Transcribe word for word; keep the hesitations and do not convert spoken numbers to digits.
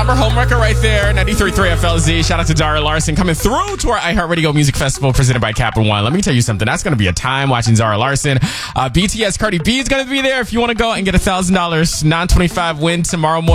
Summer Homewrecker right there. ninety-three point three F L Z. Shout out to Zara Larson coming through to our iHeartRadio Music Festival presented by Capital One. Let me tell you something. That's going to be a time watching Zara Larson. Uh, B T S Cardi B is going to be there. If you want to go and get a one thousand dollars non twenty-five win tomorrow morning.